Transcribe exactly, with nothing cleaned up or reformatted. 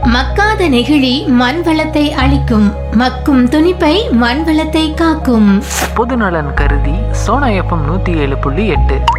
மக்காத நெகிழி மண் வளத்தை அழிக்கும், மக்கும் துணிப்பை மண் வளத்தை காக்கும். பொதுநலன் கருதி சோனா எஃப்எம் நூத்தி ஏழு புள்ளி எட்டு.